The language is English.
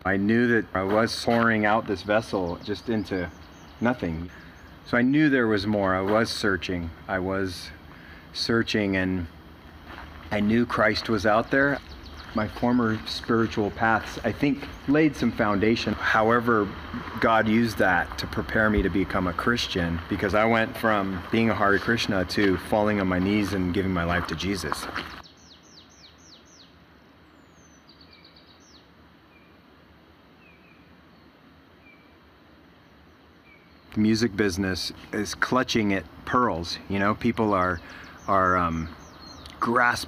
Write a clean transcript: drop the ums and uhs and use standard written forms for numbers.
I knew that I was pouring out this vessel just into nothing. So I knew there was more. I was searching, and I knew Christ was out there. My former spiritual paths, I think, laid some foundation. However, God used that to prepare me to become a Christian, because I went from being a Hare Krishna to falling on my knees and giving my life to Jesus. The music business is clutching at pearls. You know, people are grasping